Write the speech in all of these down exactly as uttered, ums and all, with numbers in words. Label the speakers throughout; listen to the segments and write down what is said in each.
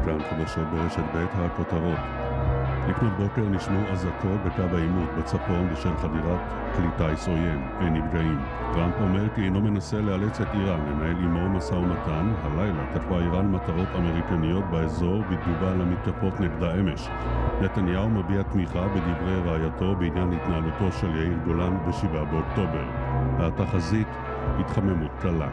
Speaker 1: כאן חדשות ברשת ב' הכותרות. לפנות בוקר נשמעו אזעקות בקו העימות בצפון בשל חדירת כלי טיס עוין, אין נפגעים. טראמפ אומר כי אינו מנסה לאלץ את איראן לנהל עמו משא ומתן. הלילה תקפה איראן מטרות אמריקניות באזור בתגובה למתקפות נגדה אמש. נתניהו מביע תמיכה בדברי רעייתו בעניין התנהלותו של יאיר גולן בשבעה באוקטובר. התחזית התחממות קלה.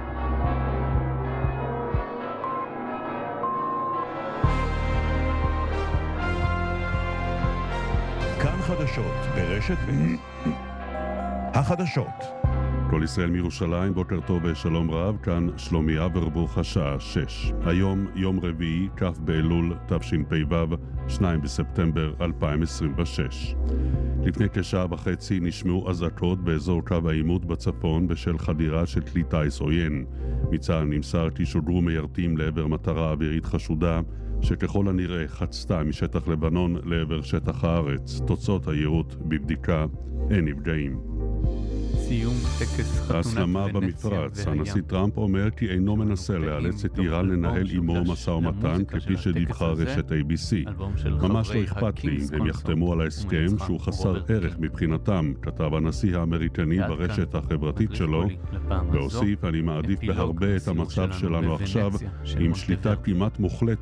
Speaker 2: כאן חדשות ברשת ב' החדשות.
Speaker 1: כל ישראל מירושלים, בוקר טוב ושלום רב, כאן שלומי אברבוך, השעה שש. היום יום רביעי, כ' באלול תשפ"ו, שניים בספטמבר אלפיים עשרים ושש. לפני כשעה וחצי נשמעו אזעקות באזור קו העימות בצפון בשל חדירה של כלי טיס עוין. מצה"ל נמסר כי שוגרו מיירטים לעבר מטרה אווירית חשודה שככל הנראה חצתה משטח לבנון לעבר שטח הארץ. תוצאות היירוט בבדיקה, אין נפגעים.
Speaker 3: סיום טקס חתונת
Speaker 1: ההסלמה במפרץ. הנשיא טראמפ אומר כי אינו מנסה לאלץ את איראן לנהל עמו משא ומתן כפי שדיווחה רשת איי בי סי. ממש לא אכפת לי אם הם יחתמו על ההסכם שהוא חסר ערך מבחינתם, כתב הנשיא האמריקני ברשת החברתית שלו, והוסיף: אני מעדיף בהרבה את המצב שלנו עכשיו עם שליטה כמעט מוחלטת